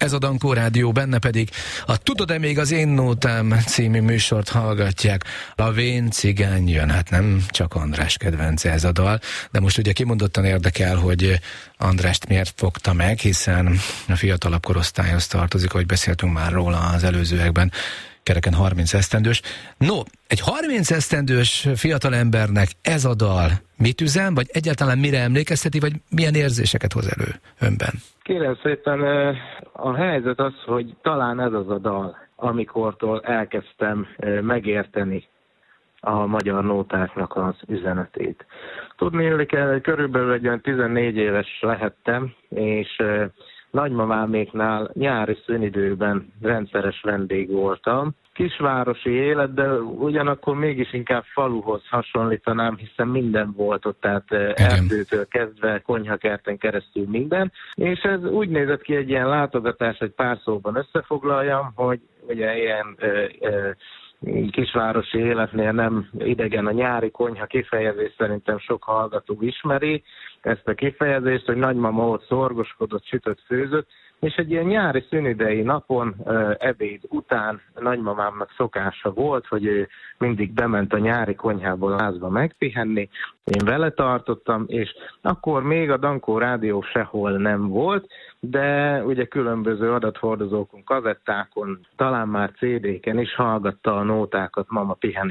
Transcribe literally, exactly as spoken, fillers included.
Ez a Dankó Rádió, benne pedig a Tudod-e még az én nótám című műsort hallgatják. A Vén cigány jön, hát nem csak András kedvence ez a dal, de most ugye kimondottan érdekel, hogy Andrást miért fogta meg, hiszen a fiatalabb korosztályhoz tartozik, ahogy beszéltünk már róla az előzőekben, kereken harminc esztendős. No, egy harminc esztendős fiatalembernek ez a dal mit üzen, vagy egyáltalán mire emlékezteti, vagy milyen érzéseket hoz elő önben? Kérem szépen, a helyzet az, hogy talán ez az a dal, amikortól elkezdtem megérteni a magyar nótáknak az üzenetét. Tudni kell, körülbelül egy olyan tizennégy éves lehettem, és nagymamáméknál nyári szünidőben rendszeres vendég voltam. Kisvárosi élet, de ugyanakkor mégis inkább faluhoz hasonlítanám, hiszen minden volt ott, tehát erdőtől kezdve, konyhakerten keresztül minden. És ez úgy nézett ki egy ilyen látogatás, egy pár szóban összefoglaljam, hogy ugye ilyen ö, ö, kisvárosi életnél nem idegen a nyári konyha kifejezés, szerintem sok hallgató ismeri ezt a kifejezést, hogy nagymama ott szorgoskodott, sütött, főzött, és egy ilyen nyári szünidei napon, ebéd után nagymamámnak szokása volt, hogy ő mindig bement a nyári konyhából a házba megpihenni, én vele tartottam, és akkor még a Dankó Rádió sehol nem volt, de ugye különböző adathordozókon, kazettákon, talán már cé dé-ken is hallgatta a nótákat mama pihenésében.